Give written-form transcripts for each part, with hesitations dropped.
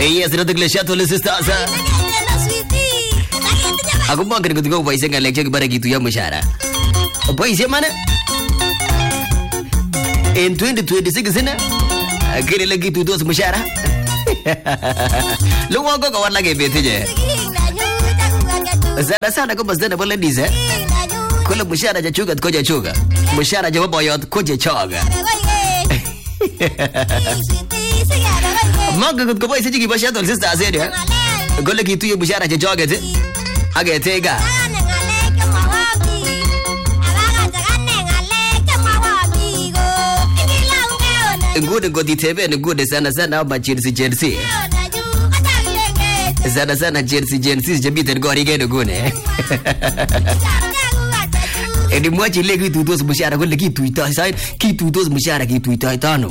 Yes, not the shuttle sisters. Aku mau kena ketika paisa ngalek cek barang gitu ya musyara. Paisa mana? In 2026 sana, kira lagi tu dos musyara. Lu mau kau kawan lagi betul je. Sana aku pas dah boleh dize. Kalau musyara je juga, kau je juga. Musyara je boyot, kau je juga. Mak kau paisa cik paisa tu sisters dia. Kau lagi tu ya musyara je juga je. Agak tega. Good di TV and good sana apa jersey. Sana jersey jebiter gori gede gune. Edi muachi legi tu dos musyara gol legi tu ita sai ki tu dos musyara ki tu ita itano.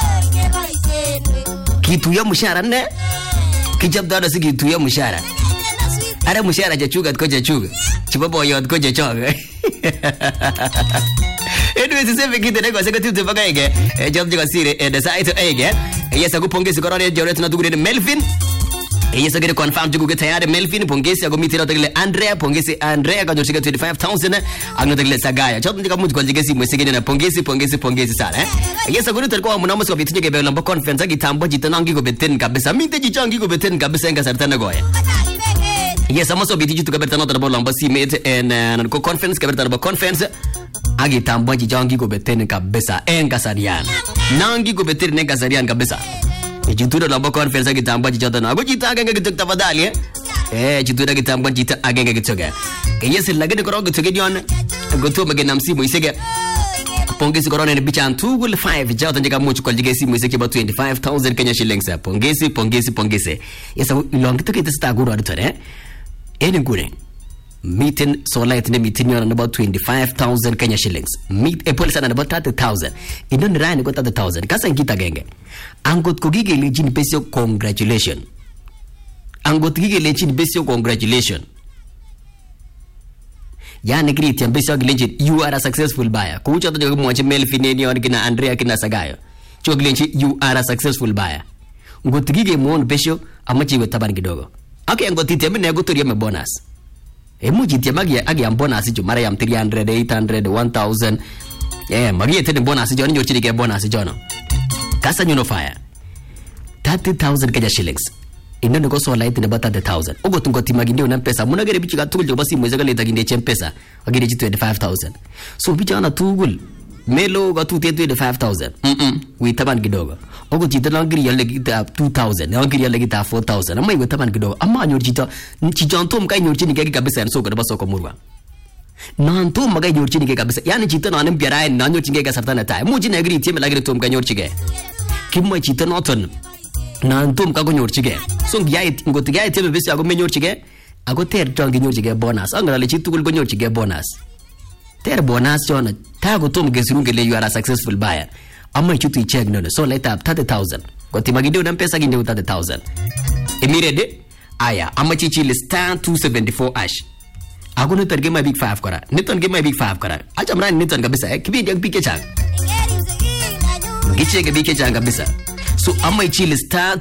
Ki tu ya musyara ne. Ki jab dada si ki tu ya musyara. Ada musyara je juga ko je juga. Cuba boyot ko je juga. Edwin sisi kita nego sekali tu pakai ke. Jom juga siri ada saya itu ke. Yes aku pongesi korang joret na tugure Melvin. Yes aku confirm juga kita ada Melvin pongesi aku mitira tegle Andrea pongesi Andrea kalau juga 25,000 aku tegle Sagaya. Jom juga mut kalau juga si musik na pongesi sana. Yes aku terko amu nama so bitunya ke belam conference kita ambo jita nangi ko beten kabisa minte jitangi ko beten kabisa enga sartana goya. Yes sama so bituju tu kabertano terbo lamba si mate and ko conference kabertano conference. Agi tambah jangi ko beten kabisa enga sarian. Nangi ko beten enga sarian kabisa. Jitu lamba conference agi tambah jitana. Aku jita agak gitu tafadhali jitu agi tambah jita agak gitu ga. Yes lagi ko rogo tuge dion. Goto mage namsi mo isege. Pongezi korona ni bichan 2.5 jauh tanja kamu cukol jige si musik about 25,000 Kenya shillings. Pongezi. Yes long kita staguru adutare. Eni gure. Meeting Solite ne meeting on about 25,000 Kenya shillings. Meet Apple sana about 30,000. Indon rani got 30,000. Kasa kita genge. Angot ko gige lejin pesio congratulation. Yani Christian pesio lejin you are a successful buyer. Kucha to jogo mwache Melvin ni on kina Andrea kina Sagayo. Chog lejin you are a successful buyer. Ngot gige muon pesio amachi wetaban kidogo. Okay ngot titembe ne gotoria me bonus. Emuji tiamagi agi am bonus jo mara yam 300 800 1000 magi tene bonus jo nyo chiri ke bonus jo no kasa nyuno fire 30,000 Kenya shillings ino ko so light ne bata 30,000 ogo tungo timagi ndio na pesa munagere bichiga tugul jo basi mweza gale taginde chempesa agire 25,000 so bichana tugul melo ga 25,000 we taban kidogo ogo jita langiri yale kita 2,000 langiri yale kita 4,000 amma we taban kidogo amma nyor jita chijanto mkai nyor chini ke kabisa so ga baso ko murwa nanto magai nyor chini ke kabisa yani jita na anem biara na nyor chini ke sartana ta mu jina agri tieme lagire tom ka nyor chige kimma jita noton nanto mka go nyor chige so ngiai ngoti gai tieme besi ago me nyor chige ago ter tongi nyor chige bonus angala le chitu go nyor chige bonus ter bonus chona tago tom gesirungele you are a successful buyer amma chutu check no so let up 30,000 kwa timagide una pesa ginde 30,000 emirede aya amma chichi le star 274 ash agunu terge my big 5 kora niton ge my big 5 kora acha mrani niton kabisa kibidi akpike changa giche ge bike changa kabisa so amma chichi le star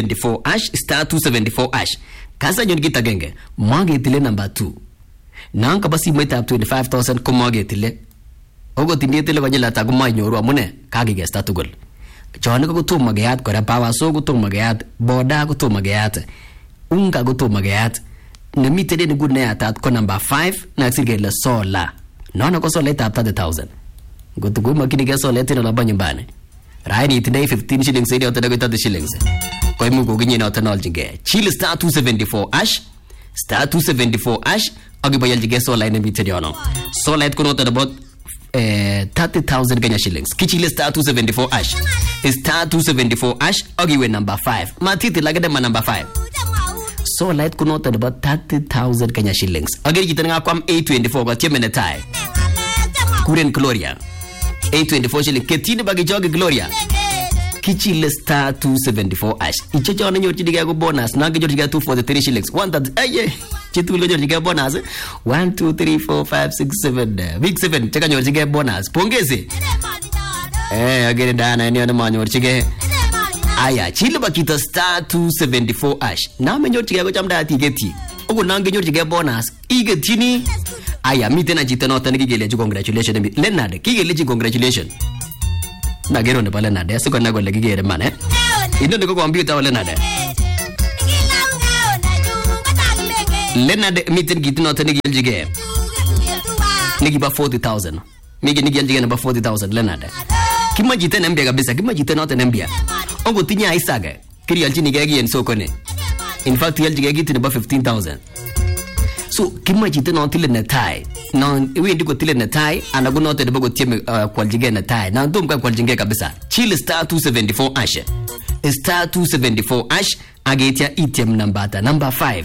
274 ash kasa nyon gita genge mage tile number 2 nanka basi mweta 25,000 kumage tile ogo tindie tile konyela ta kuma nyoru amune kage gesta tugul chone ko to magayat kora pawa so ko to magayat boda ko to magayat unga ko to magayat ne mitede ne good na atat ko number 5 na sige la sola nono ko sola ta 30,000 go to go makini ke sola tena la banyumbane rai ni today 15 shillings ile otada ko 30 shillings ko mu go ginye na tanol jinge chill star 274 ash star 274 ash agi bayal jige sola ne mitede ono sola ko no ta about 30,000 Kenya shillings. Kichile star 274 ash. Star 274 ash. Ogiwe number 5. Matiti lagade ma number 5. So light kunota about 30,000 Kenya shillings. Ogiri jitanga kwam 824 kwa chemene tai. Kuren Gloria. 824 shillings. Ketini bagi jogi Gloria. Kichile star 274 ash. Ichocho na nyorchi diga go bonus. Nange nyorchi diga 243 shillings. 1 aye. Chitu lo nyorchi diga bonus. 1 2 3 4 5 6 7. Week 7 cheka nyorchi diga bonus. Pongezi. Agere dana ni ona ma nyorchi ge. Aya, chile ba kita star 274 ash. Na menyorchige ko chamda atigeti. Ogo nangenyorchige bonus. Igetini. Aya, miten ajita noto nikigeleji congratulations. Leonard, kigeleji congratulations. Nagero ne pale Leonard, siko nago legigere man eh. Ino ndiko computer wala Leonard. Leonard miten gitu noto nigigeljige. Nigiba 40,000. Nigigeljige na ba 40,000 Leonard. Kima jite nembia kabisa, kima jite noto nembia. Ongo tinya isaga. Kiri aljini gagi en sokone. In fact yaljige gitu na ba 15,000. So kima jite noto le na tai. Na we ndiko tile na tai anago noto de bago tieme kwaljige na tai. Na ndom ka kwaljige kabisa. Chile star 274 ash. Star 274 ash agetia item number 5.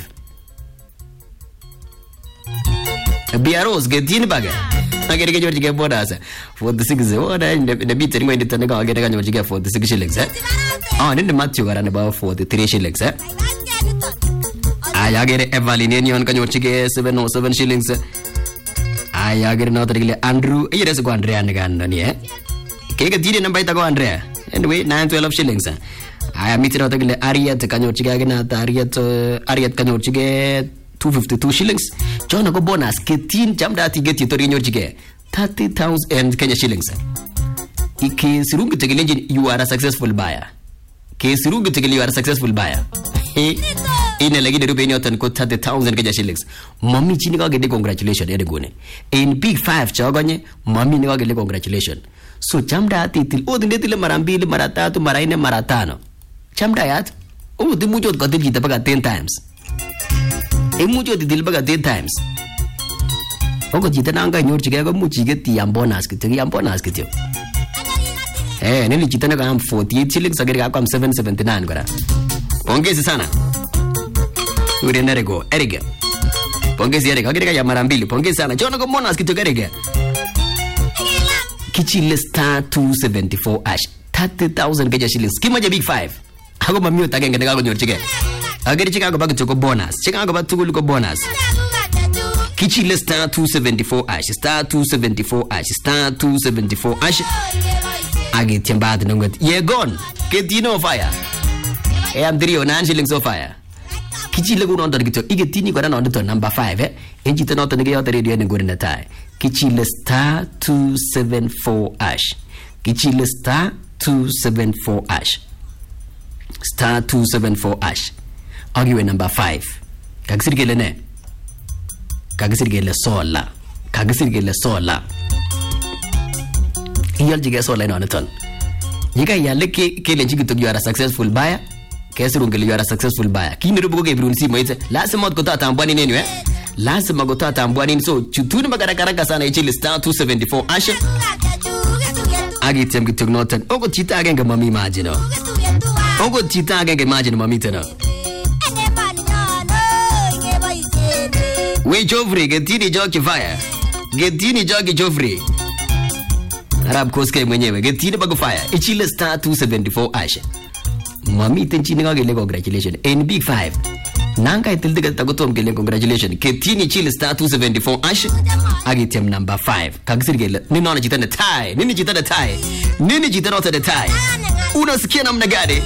Biaros getini baga. Agere George get bonus 46 order the beat anyway the tanaga agere George get 46 shillings eh. Ah then the Matthew got about 43 shillings eh. Ayagere Evaline on George get 707 shillings. Ayagere not really Andrew yes go Andrea Nagan eh. Keke did number ita go Andrea. Anyway 912 shillings. I am meeting out the Ariat George Gagana Ariat George get 252 shillings. John go bonus 15 jamda ati get to George 30,000 Kenya shillings. Ike sirungu tegelenji you are a successful buyer. Ke sirungu tegeli you are a successful buyer. Ine lagi de rubeni otan ko 30,000 Kenya shillings. Mommy chini ka gede congratulations ede gune. In big 5 choganye mommy ni ka gede congratulations. So jamda ati til odinde til marambili maratatu maraine maratano. Jamda yat o de mujo ko dilji tapaga 10 times. E mucho di dilbaga 10 times. Ogo jita nanga nyorchi ga muchi ge ti bonus ke ti bonus ke ti. Nili jita na kam 48 shillings agere ga kam 779 gora. Pongezi sana. Ure nerego erige. Pongezi erige agere ga ya mara mbili. Pongezi sana. Jona ko bonus ke ti erige. Kichile star 274 ash 30,000 Kenya shillings. Kimaje big 5. Hago mamio tagenge ga ko nyorchi ge. Agere Chicago bag to bonus. Chicago bag to go bonus. Kichile star 274 ash. Star 274 ash. Star 274 ash. Age tiambad nungot. Ye gone. Ketino fire. Am 3 or 9 shillings of fire. Kichile go on to get to Igetini got on to number 5 eh. And you not to get out the radio and go in the tie. Kichile star 274 ash. Kichile star 274 ash. Star 274 ash. Argue number 5. Kagisirgele ne. Kagisirgele sola. Kagisirgele sola. Iyal jige sola ino anaton. Yika yale ke lenji gitu you are a successful buyer. Kesirungele you are a successful buyer. Kini rubugo ke brunsi moite. Lazima kota tambwani nenu eh. Lazima kota tambwani so chutuni makaraka sana ichili star 274 ashe. Agi tem gitu noten. Ogo chita agenge mami imagine. Ogo chita agenge imagine mami tena. We Joffrey, getini joki fire. Getini joki Joffrey. Arab koske mwenyewe, getini bago fire. Ichile star 274 ash. Mami tenchini ngagele congratulations. In big 5. Nanga itilde tagotom gele congratulations. Getini chile star 274 ash. Agitem number 5. Kagisirgele. Nini ona jitana tie. Nini jitana tie. Nini jitana ota de tie. Unasikia namna gani?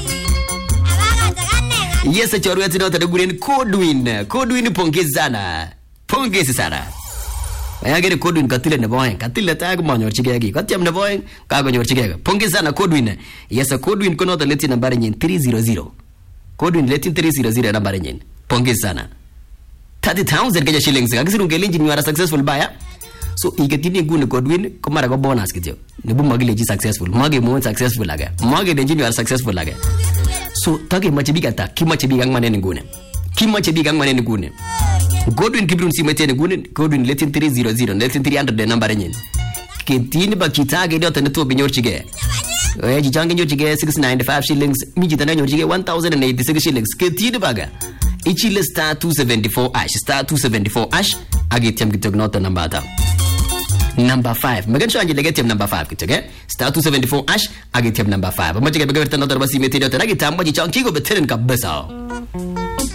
Yes, chorweti nota de guren Codwin. Codwin pongezi sana. Pongezi sana. Ayagere Codwin katile ne boy. Katile tag manyor chigegi. Katiam ne boy kago nyor chigegi. Pongezi sana Codwin. Yes, Codwin kono to leti nambari nyen 300. Codwin leti 300 nambari nyen. Pongezi sana. 30,000 Kenya shillings. Kagisirunge linji ni wara successful buyer. So igetini gune Codwin komara go bonus kityo. Nebu magile ji successful. Mage mo successful aga. Mage denji ni wara successful aga. So tage machibiga ta kimachibiga manene gune. Kimachibiga manene gune. Godwin kibrun si metene gune. Godwin letin 300 letin 300 de number nyen. Ketini ba kitage dota ne to binyor chige. Jichange nyor chige 695 shillings. Miji tana nyor chige 1086 shillings. Ketini baga. Ichile star 274 ash. Star 274 ash. Agetiam kitog nota number ta. Number 5. Magan sure angele get number 5 kitoge. Star 274 ash agetiam number 5. Amaje ke begerta nota basi metene dota nagi tambaji chanki go beteren kabisa.